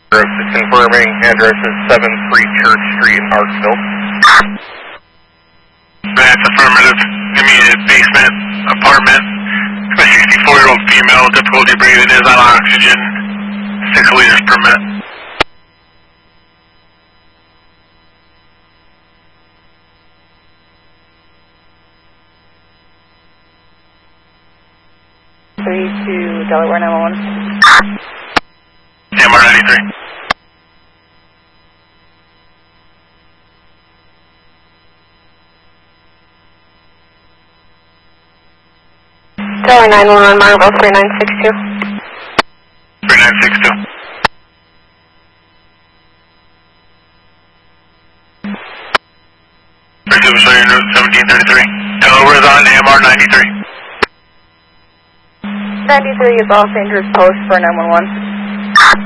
Confirming address is 73 Church Street in Hartsville. That's affirmative. Give me a basement apartment. A 64-year-old female, difficulty breathing, is on oxygen, 6 liters per minute. To Delaware 911. AMR 93. Delaware 911, Marvel 3962. 3962. Resume show your note 1733. Delaware is on AMR 93. 93 is Los Angeles Post for 911.